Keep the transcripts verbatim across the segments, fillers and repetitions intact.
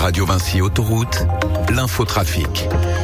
Radio Vinci Autoroute, l'infotrafic.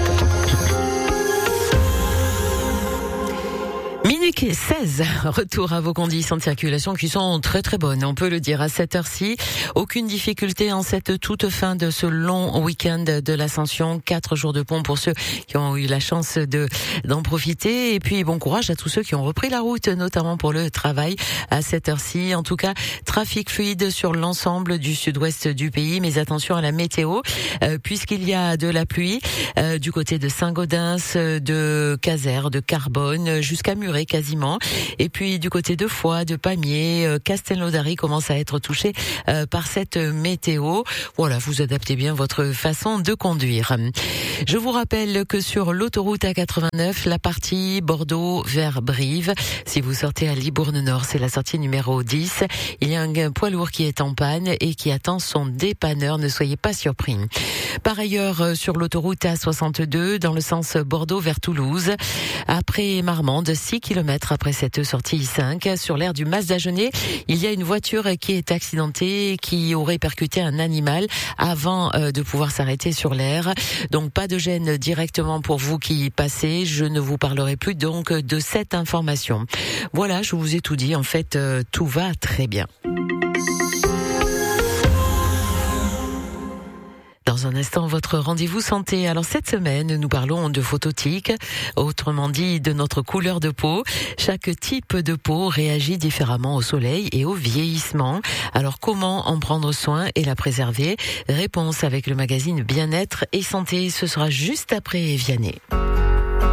Minute seize, retour à vos conditions de circulation qui sont très très bonnes, on peut le dire à cette heure-ci. Aucune difficulté en cette toute fin de ce long week-end de l'Ascension, quatre jours de pont pour ceux qui ont eu la chance de d'en profiter. Et puis bon courage à tous ceux qui ont repris la route, notamment pour le travail à cette heure-ci. En tout cas, trafic fluide sur l'ensemble du sud-ouest du pays, mais attention à la météo, euh, puisqu'il y a de la pluie euh, du côté de Saint-Gaudens, de Caser, de Carbone, jusqu'à Muret quasiment. Et puis du côté de Foix, de Pamiers, euh, Castelnaudary commence à être touché euh, par cette météo. Voilà, vous adaptez bien votre façon de conduire. Je vous rappelle que sur l'autoroute A quatre-vingt-neuf, la partie Bordeaux vers Brive, si vous sortez à Libourne-Nord, c'est la sortie numéro dix. Il y a un poids lourd qui est en panne et qui attend son dépanneur. Ne soyez pas surpris. Par ailleurs, sur l'autoroute A soixante-deux, dans le sens Bordeaux vers Toulouse, après Marmande, six kilomètres après cette sortie I cinq, sur l'aire du Mas-d'Agenais, il y a une voiture qui est accidentée, qui aurait percuté un animal avant euh, de pouvoir s'arrêter sur l'aire. Donc pas de gêne directement pour vous qui passez. Je ne vous parlerai plus donc de cette information. Voilà, je vous ai tout dit. En fait, euh, tout va très bien. Dans un instant, votre rendez-vous santé. Alors cette semaine, nous parlons de phototique, autrement dit de notre couleur de peau. Chaque type de peau réagit différemment au soleil et au vieillissement. Alors comment en prendre soin et la préserver? Réponse avec le magazine Bien-être et Santé. Ce sera juste après Vianney.